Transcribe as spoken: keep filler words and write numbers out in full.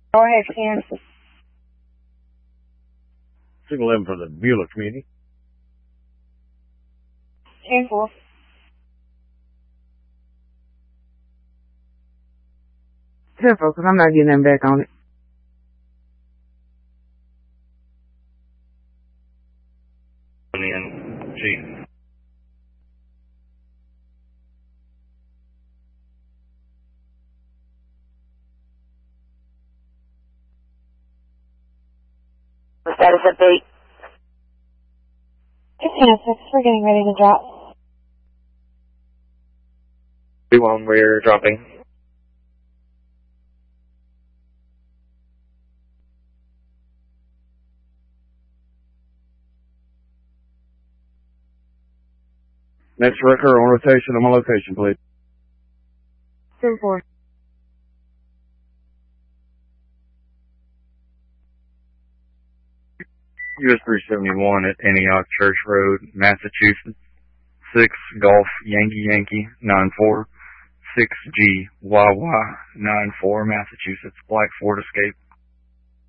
Go ahead, Ken. six eleven for the Beulah community. ten four. ten four, because I'm not getting them back on it. In G. The status update. It's ten six. We're getting ready to drop. two one, we're dropping. Next wrecker on rotation on my location, please. ten four. U S three seventy-one at Antioch Church Road, Massachusetts. six Golf Yankee Yankee nine four. six G Y Y nine four, Massachusetts. Black Ford Escape.